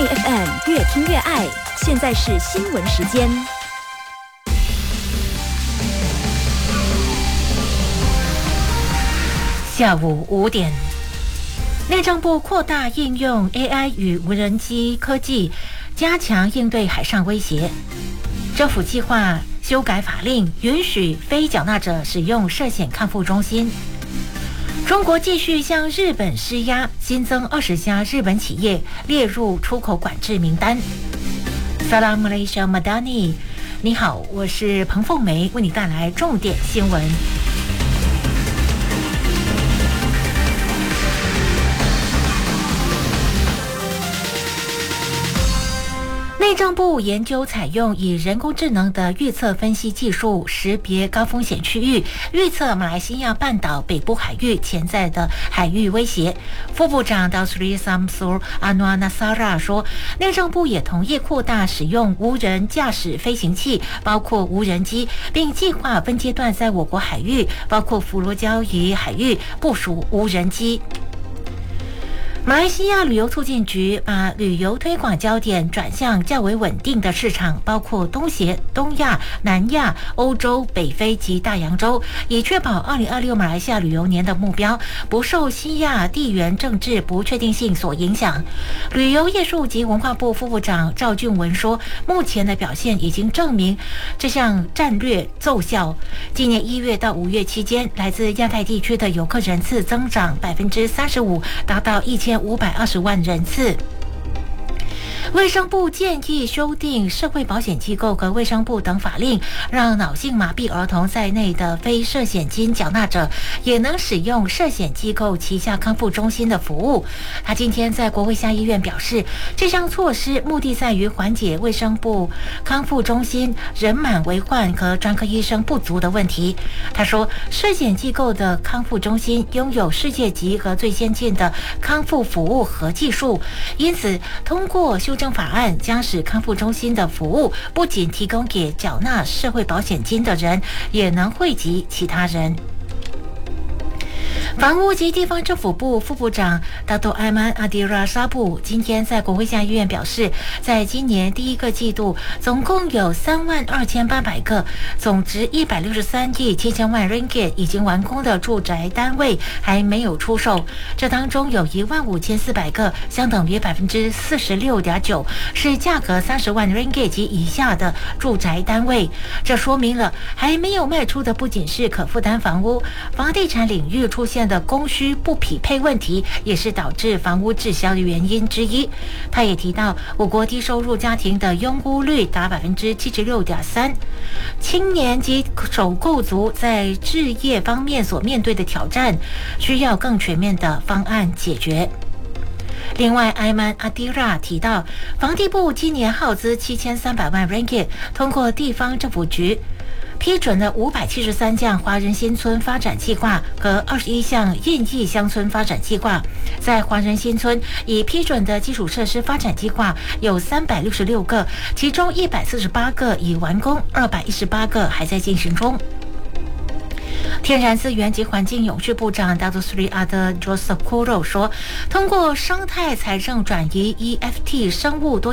内 FM 越听越爱，现在是新闻时间。 下午5点，内政部扩大应用 AI 与无人机科技，加强应对海上威胁。政府计划修改法令，允许非缴纳者使用涉险康复中心。中国继续向日本施压，新增20家日本企业列入出口管制名单。Salam Malaysia Madani， 你好，我是彭凤梅，为你带来重点新闻。内政部研究采用以人工智能的预测分析技术，识别高风险区域，预测马来西亚半岛北部海域潜在的海域威胁。副部长Datuk Samsul Anwar Nasara 说，内政部也同意扩大使用无人驾驶飞行器，包括无人机，并计划分阶段在我国海域，包括福罗礁与海域部署无人机。马来西亚旅游促进局把旅游推广焦点转向较为稳定的市场，包括东协、东亚、南亚、欧洲、北非及大洋洲，以确保2026马来西亚旅游年的目标不受西亚地缘政治不确定性所影响。旅游业术及文化部副部长赵俊文说，目前的表现已经证明这项战略奏效。今年1月到5月期间，来自亚太地区的游客人次增长35%，达到1520万人次。卫生部建议修订社会保险机构和卫生部等法令，让脑性麻痹儿童在内的非社险金缴纳者也能使用社险机构旗下康复中心的服务。他今天在国会下议院表示，这项措施目的在于缓解卫生部康复中心人满为患和专科医生不足的问题。他说，社险机构的康复中心拥有世界级和最先进的康复服务和技术，因此通过修正法案将使康复中心的服务不仅提供给缴纳社会保险金的人，也能惠及其他人。房屋及地方政府部副部长Dato' Aiman Adira Sabu 今天在国会下议院表示，在今年第一个季度，总共有32800个，总值163亿7000万 ringgit 已经完工的住宅单位还没有出售，这当中有15400个，相等于46.9%，是价格30万 ringgit 及以下的住宅单位。这说明了还没有卖出的不仅是可负担房屋，房地产领域出现的供需不匹配问题也是导致房屋滞销的原因之一。他也提到，我国低收入家庭的拥屋率达76.3%，青年及首购族在置业方面所面对的挑战，需要更全面的方案解决。另外，埃曼阿迪拉提到，房地部今年耗资7300万 ringgit， 通过地方政府局批准了573项华人新村发展计划和21项印裔乡村发展计划。在华人新村已批准的基础设施发展计划有366个，其中148个已完工，218个还在进行中。天然资源及环境永续部长Datuk Seri Adar Joseph Kuro 说，通过生态财政转移 EFT 生物多